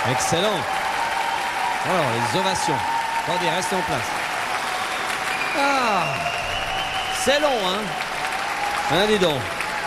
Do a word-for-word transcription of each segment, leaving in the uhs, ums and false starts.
Excellent. Alors, les ovations. Attendez, restez en place. Ah, c'est long, hein Hein, dis donc.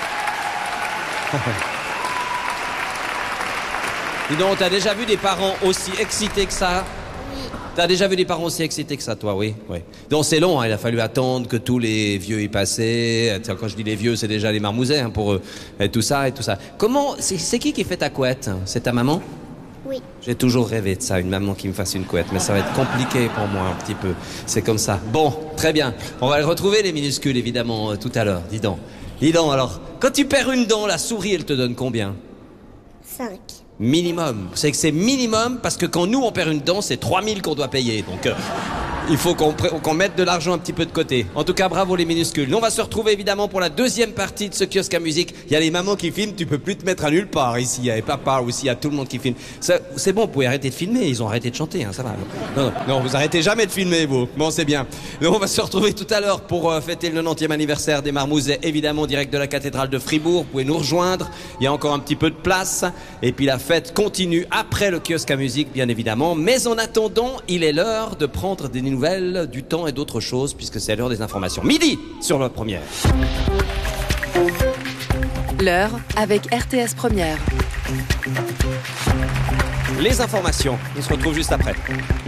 Dis donc, t'as déjà vu des parents aussi excités que ça? Oui. T'as déjà vu des parents aussi excités que ça, toi, oui, oui. Donc c'est long, hein, il a fallu attendre que tous les vieux y passaient. Tiens, quand je dis les vieux, c'est déjà les marmousets, hein, pour eux. Et tout ça, et tout ça. Comment, c'est, c'est qui qui fait ta couette? C'est ta maman? Oui. J'ai toujours rêvé de ça, une maman qui me fasse une couette, mais ça va être compliqué pour moi un petit peu. C'est comme ça. Bon, très bien. On va le retrouver, les minuscules, évidemment, euh, tout à l'heure. Dis donc. Dis donc, alors, quand tu perds une dent, la souris, elle te donne combien? Cinq. Minimum. C'est que c'est minimum parce que quand nous on perd une dent, c'est trois mille qu'on doit payer. Donc euh, il faut qu'on, pr- qu'on mette de l'argent un petit peu de côté. En tout cas, bravo les minuscules. Nous on va se retrouver évidemment pour la deuxième partie de ce kiosque à musique. Il y a les mamans qui filment, tu peux plus te mettre à nulle part ici. Il y a les papas aussi, il y a tout le monde qui filme. Ça, c'est bon, vous pouvez arrêter de filmer. Ils ont arrêté de chanter, hein, ça va. Non, non, non, vous arrêtez jamais de filmer, vous. Bon, c'est bien. Nous on va se retrouver tout à l'heure pour euh, fêter le quatre-vingtième anniversaire des Marmousets, évidemment direct de la cathédrale de Fribourg. Vous pouvez nous rejoindre. Il y a encore un petit peu de place. Et puis la fête continue après le kiosque à musique, bien évidemment. Mais en attendant, il est l'heure de prendre des nouvelles, du temps et d'autres choses, puisque c'est l'heure des informations. Midi sur notre première. L'heure avec R T S Première. Les informations, on se retrouve juste après.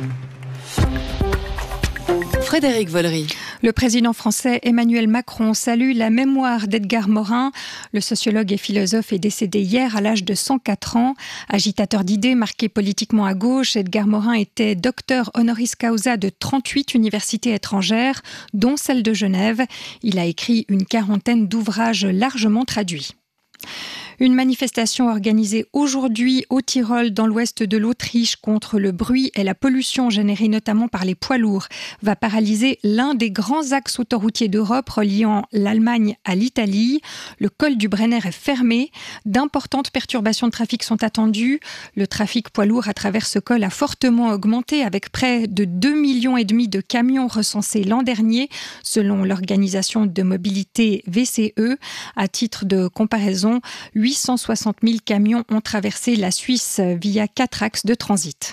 Frédéric Vollery. Le président français Emmanuel Macron salue la mémoire d'Edgar Morin. Le sociologue et philosophe est décédé hier à l'âge de cent quatre ans. Agitateur d'idées marqué politiquement à gauche, Edgar Morin était docteur honoris causa de trente-huit universités étrangères, dont celle de Genève. Il a écrit une quarantaine d'ouvrages largement traduits. Une manifestation organisée aujourd'hui au Tyrol, dans l'ouest de l'Autriche, contre le bruit et la pollution générée notamment par les poids lourds, va paralyser l'un des grands axes autoroutiers d'Europe reliant l'Allemagne à l'Italie. Le col du Brenner est fermé. D'importantes perturbations de trafic sont attendues. Le trafic poids lourd à travers ce col a fortement augmenté, avec près de deux millions et demi de camions recensés l'an dernier, selon l'organisation de mobilité V C E. À titre de comparaison, huit cent soixante mille camions ont traversé la Suisse via quatre axes de transit.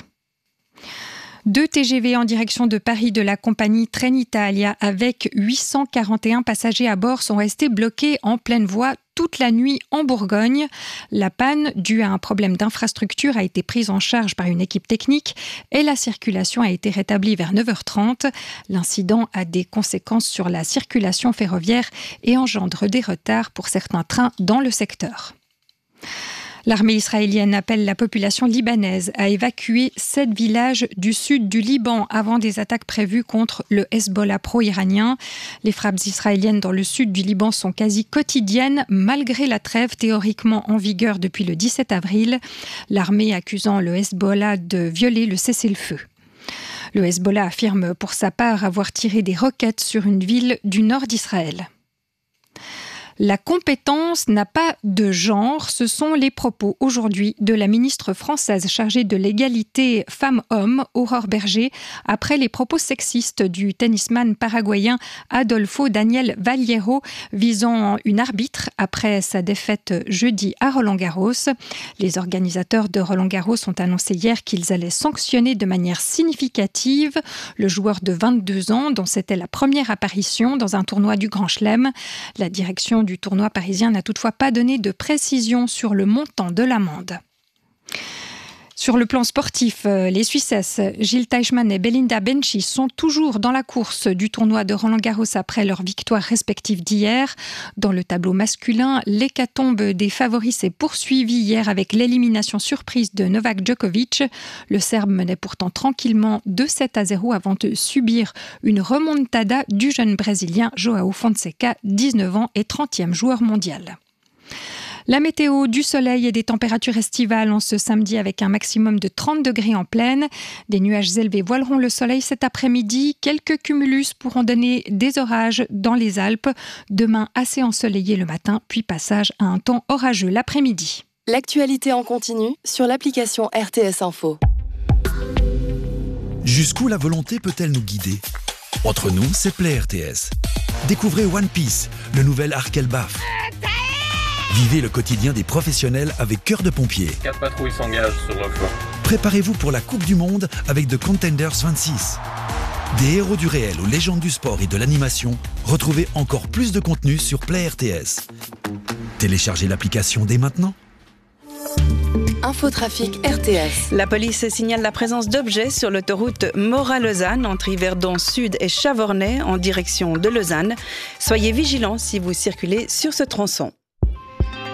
Deux T G V en direction de Paris de la compagnie Trenitalia avec huit cent quarante et un passagers à bord sont restés bloqués en pleine voie toute la nuit en Bourgogne. La panne, due à un problème d'infrastructure, a été prise en charge par une équipe technique et la circulation a été rétablie vers neuf heures trente. L'incident a des conséquences sur la circulation ferroviaire et engendre des retards pour certains trains dans le secteur. L'armée israélienne appelle la population libanaise à évacuer sept villages du sud du Liban avant des attaques prévues contre le Hezbollah pro-iranien. Les frappes israéliennes dans le sud du Liban sont quasi quotidiennes malgré la trêve théoriquement en vigueur depuis le dix-sept avril. L'armée accusant le Hezbollah de violer le cessez-le-feu. Le Hezbollah affirme pour sa part avoir tiré des roquettes sur une ville du nord d'Israël. La compétence n'a pas de genre, ce sont les propos aujourd'hui de la ministre française chargée de l'égalité femmes-hommes, Aurore Berger, après les propos sexistes du tennisman paraguayen Adolfo Daniel Vallejo visant une arbitre après sa défaite jeudi à Roland-Garros. Les organisateurs de Roland-Garros ont annoncé hier qu'ils allaient sanctionner de manière significative le joueur de vingt-deux ans dont c'était la première apparition dans un tournoi du Grand Chelem. La direction du tournoi parisien n'a toutefois pas donné de précision sur le montant de l'amende. Sur le plan sportif, les Suissesses Jil Teichmann et Belinda Bencic sont toujours dans la course du tournoi de Roland-Garros après leur victoire respective d'hier. Dans le tableau masculin, l'hécatombe des favoris s'est poursuivie hier avec l'élimination surprise de Novak Djokovic. Le Serbe menait pourtant tranquillement deux sept à zéro avant de subir une remontada du jeune Brésilien João Fonseca, dix-neuf ans et trentième joueur mondial. La météo, du soleil et des températures estivales en ce samedi avec un maximum de trente degrés en plaine. Des nuages élevés voileront le soleil cet après-midi. Quelques cumulus pourront donner des orages dans les Alpes. Demain, assez ensoleillé le matin, puis passage à un temps orageux l'après-midi. L'actualité en continu sur l'application R T S Info. Jusqu'où la volonté peut-elle nous guider ? Entre nous, c'est Play R T S. Découvrez One Piece, le nouvel arc Elbaf. Vivez le quotidien des professionnels avec Cœur de Pompier. Quatre patrouilles s'engagent sur le flanc. Préparez-vous pour la Coupe du Monde avec The Contenders vingt-six. Des héros du réel aux légendes du sport et de l'animation, retrouvez encore plus de contenu sur Play R T S. Téléchargez l'application dès maintenant. Infotrafic R T S. La police signale la présence d'objets sur l'autoroute Morat-Lausanne entre Yverdon Sud et Chavornay en direction de Lausanne. Soyez vigilants si vous circulez sur ce tronçon.